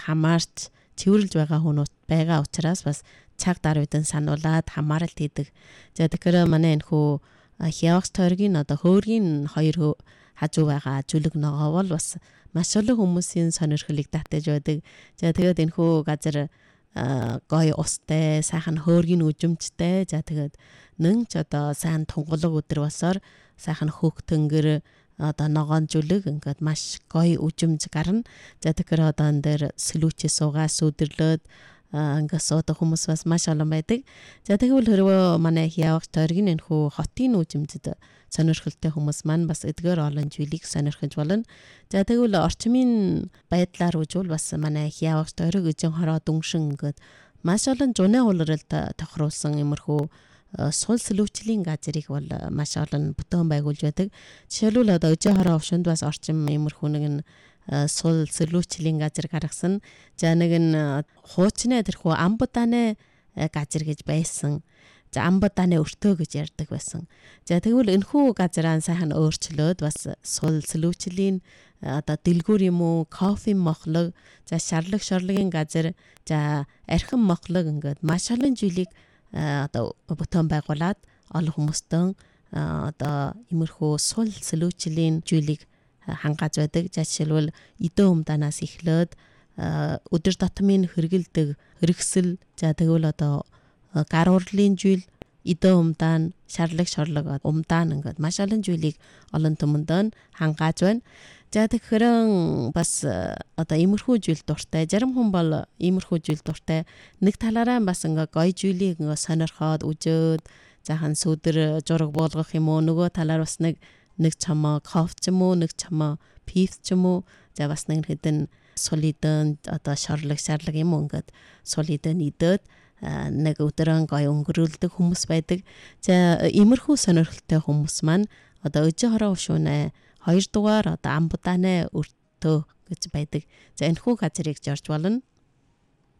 хамаарч цэвэрлж байгаа хүмүүс байгаа учраас бас цаг дар үдэн сануулад хамааралт хийдэг. За тэгэхээр манай энэ хүү хявагч тойргийн одоо хөөргийн хоёр хажуу байгаа жүлэг ногоо бол бас маш олон хүмүүсийн сонирхлыг татаж байдаг. За тэгээд энэ хүү газар гой устай, сайхан хөөргийн үжимжтэй. За тэгээд нэн ч одоо сайн тунгалаг өдр басаар сайхан хөөх тэнгэр одоо ногоон жүлэг ингээд маш гоё үжимж гарна. За тэгэхээр одоо энэ дээр сэлүүчээ суугаа сүдэрлээд ингээд суудаг хүмүүс бас маш олон байдаг. За тэгвэл хэрвээ манай хявагч тойргийн энэ хүү хотын үжимжид сонирхолтой хүмүүс маань бас эдгээр олон зүйлийг сонирхож болно. За тэгвэл орчмын байдлаар үжвэл бас манай хявагч тойрог эзэн хороо дүншин ингээд маш олон зуны улиралд тохируулсан иймэрхүү сул сэлүүчлийн газрыг бол маш олон бүтээн байгуулж байдаг. Жишээлбэл одоо эзэн хороо өвшөнд бас орчим иймэрхүү нэгэн сул сэлүүчлийн газар гаргасан. За нэг нь хуучны тэрхүү амбудааны газар гэж байсан. За амбудааны өртөө гэж ярьдаг байсан. За тэгвэл энэхүү газараа сайхан өөрчлөөд бас сул сэлүүчлийн одоо дэлгүүр юм уу, кофе мохлог, за шорлагын газар, за архин мохлог ингээд маш олон зүйлийг одоо бүтээн байгуулад олон хүмүүстэн одоо иймэрхүү сул сэлүүчлийн зүйлийг хангааж байдаг. За жишээлбэл эдэн умдаанаас эхлээд өдөр тутмын хэрэгэлдэг хэрэгсэл, за тэгвэл одоо гар урлын зүйл, эдэн умдаан, шорлог умдаан ингээд маш олон зүйлийг олон түмэндээ хангааж байна. За тэгэхээр бас одоо иймэрхүү зүйл дуртай. Зарим хүн бол иймэрхүү зүйл дуртай. Нэг талаараа бас ингээ гоё зүйлийг ингээ сонирхоод үжөөд заахан сүдэр зураг буулгах юм уу, нөгөө талаар бас нэг чамаа кофе ч юм уу, нэг чамаа пивс ч юм уу, за бас нэг хэдэн солидэн одоо шорлог юм уу ингээд солидэн идээд нэг өдрөө гоё өнгөрүүлдэг хүмүүс байдаг. За иймэрхүү сонирхолтой хүмүүс маань одоо эзэн хороо өвшөөнэ 2 дугаар одоо амбудааны өртөө гэж байдаг. За энэхүү газрыг зорж болно.